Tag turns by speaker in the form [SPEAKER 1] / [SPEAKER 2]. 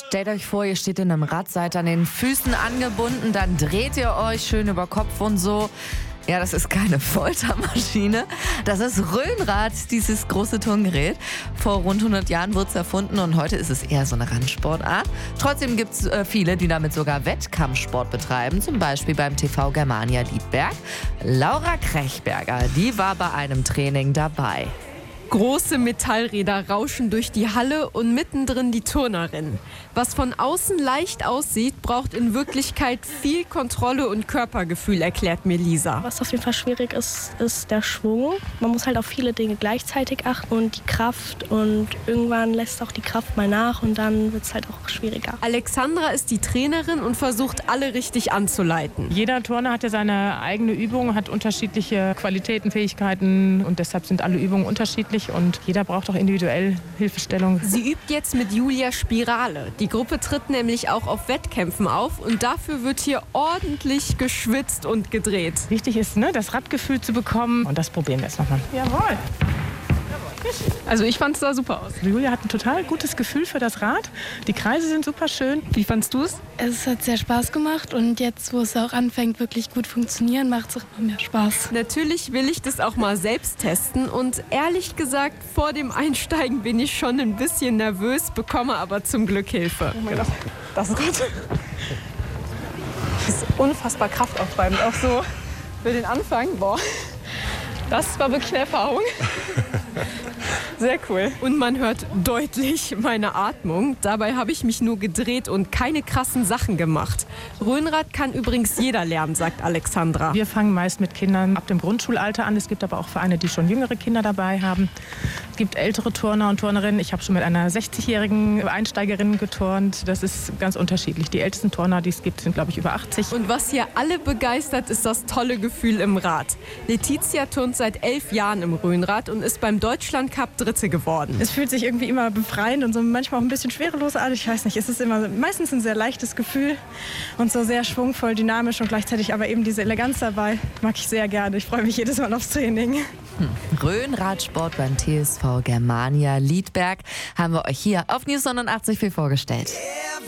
[SPEAKER 1] Stellt euch vor, ihr steht in einem Rad, seid an den Füßen angebunden, dann dreht ihr euch schön über Kopf und so. Ja, das ist keine Foltermaschine. Das ist Rhönrad, dieses große Turngerät. Vor rund 100 Jahren wurde es erfunden und heute ist es eher so eine Randsportart. Trotzdem gibt es viele, die damit sogar Wettkampfsport betreiben, zum Beispiel beim TV Germania Liedberg. Laura Krechberger, die war bei einem Training dabei.
[SPEAKER 2] Große Metallräder rauschen durch die Halle und mittendrin die Turnerin. Was von außen leicht aussieht, braucht in Wirklichkeit viel Kontrolle und Körpergefühl, erklärt mir Lisa.
[SPEAKER 3] Was auf jeden Fall schwierig ist, ist der Schwung. Man muss halt auf viele Dinge gleichzeitig achten und die Kraft. Und irgendwann lässt auch die Kraft mal nach und dann wird es halt auch schwieriger.
[SPEAKER 2] Alexandra ist die Trainerin und versucht, alle richtig anzuleiten.
[SPEAKER 4] Jeder Turner hat ja seine eigene Übung, hat unterschiedliche Qualitäten, Fähigkeiten und deshalb sind alle Übungen unterschiedlich. Und jeder braucht auch individuell Hilfestellung.
[SPEAKER 2] Sie übt jetzt mit Julia Spirale. Die Gruppe tritt nämlich auch auf Wettkämpfen auf und dafür wird hier ordentlich geschwitzt und gedreht.
[SPEAKER 4] Wichtig ist, das Radgefühl zu bekommen und das probieren wir jetzt nochmal. Jawohl!
[SPEAKER 2] Also ich fand es da super aus.
[SPEAKER 4] Julia hat ein total gutes Gefühl für das Rad. Die Kreise sind super schön.
[SPEAKER 2] Wie fandst du es?
[SPEAKER 5] Es hat sehr Spaß gemacht und jetzt, wo es auch anfängt, wirklich gut funktionieren, macht es auch immer mehr Spaß.
[SPEAKER 2] Natürlich will ich das auch mal selbst testen und ehrlich gesagt, vor dem Einsteigen bin ich schon ein bisschen nervös, bekomme aber zum Glück Hilfe.
[SPEAKER 4] Oh mein Gott, das ist gut. Das ist unfassbar kraftaufreibend, auch so für den Anfang. Boah, das war wirklich eine Erfahrung. Sehr cool.
[SPEAKER 2] Und man hört deutlich meine Atmung. Dabei habe ich mich nur gedreht und keine krassen Sachen gemacht. Rhönrad kann übrigens jeder lernen, sagt Alexandra.
[SPEAKER 4] Wir fangen meist mit Kindern ab dem Grundschulalter an. Es gibt aber auch Vereine, die schon jüngere Kinder dabei haben. Es gibt ältere Turner und Turnerinnen. Ich habe schon mit einer 60-jährigen Einsteigerin geturnt. Das ist ganz unterschiedlich. Die ältesten Turner, die es gibt, sind, glaube ich, über 80.
[SPEAKER 2] Und was hier alle begeistert, ist das tolle Gefühl im Rad. Letizia turnt seit 11 Jahren im Rhönrad und ist beim Deutschlandcup Dritte geworden.
[SPEAKER 4] Es fühlt sich irgendwie immer befreiend und so manchmal auch ein bisschen schwerelos an. Ich weiß nicht, es ist immer meistens ein sehr leichtes Gefühl und so sehr schwungvoll, dynamisch und gleichzeitig aber eben diese Eleganz dabei. Mag ich sehr gerne. Ich freue mich jedes Mal aufs Training.
[SPEAKER 1] Rhönradsport beim TSV Germania Liedberg haben wir euch hier auf News 89 vorgestellt.